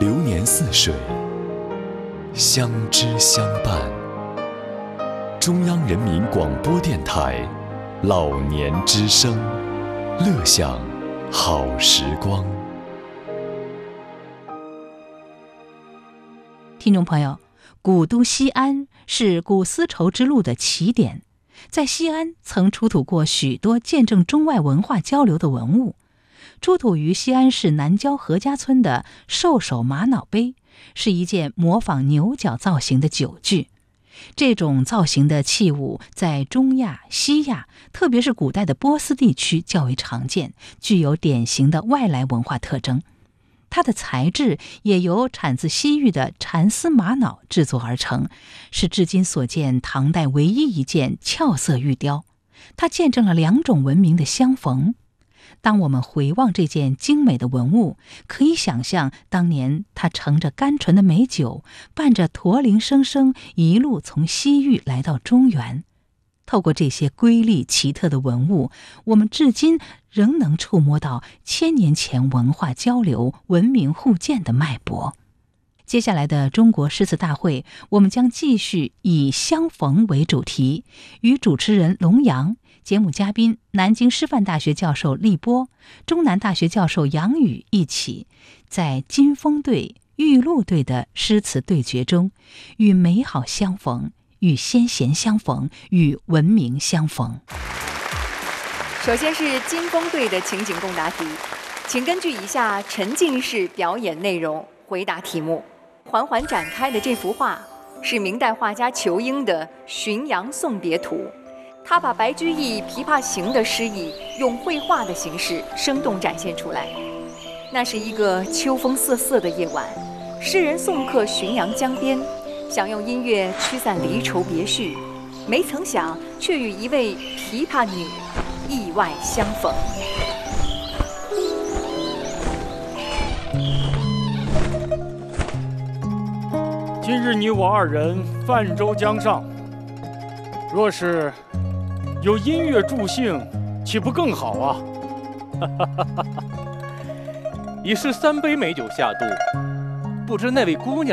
流年似水，相知相伴。中央人民广播电台老年之声，乐享好时光。 听众朋友，古都西安是古丝绸之路的起点，在西安曾出土过许多见证中外文化交流的文物。出土于西安市南郊何家村的兽首玛瑙杯，是一件模仿牛角造型的酒具。这种造型的器物在中亚、西亚，特别是古代的波斯地区较为常见，具有典型的外来文化特征。它的材质也由产自西域的蚕丝玛瑙制作而成，是至今所见唐代唯一一件俏色玉雕。它见证了两种文明的相逢。当我们回望这件精美的文物，可以想象当年它盛着甘醇的美酒，伴着驼铃声声，一路从西域来到中原。透过这些瑰丽奇特的文物，我们至今仍能触摸到1000年前文化交流、文明互鉴的脉搏。接下来的中国诗词大会，我们将继续以相逢为主题，与主持人龙阳、节目嘉宾南京师范大学教授厉波、中南大学教授杨宇一起，在金风队、玉露队的诗词对决中，与美好相逢，与先贤相逢，与文明相逢。 首先是金风队的情景共答题，请根据以下沉浸式表演内容回答题目。缓缓展开的这幅画是明代画家仇英的《浔阳送别图》，他把白居易《琵琶行》的诗意用绘画的形式生动展现出来。那是一个秋风瑟瑟的夜晚，诗人送客浔阳江边，想用音乐驱散离愁别绪，没曾想却与一位琵琶女意外相逢。 今日你我二人泛舟江上，若是有音乐助兴，岂不更好啊？ 已是3杯美酒下肚，不知那位姑娘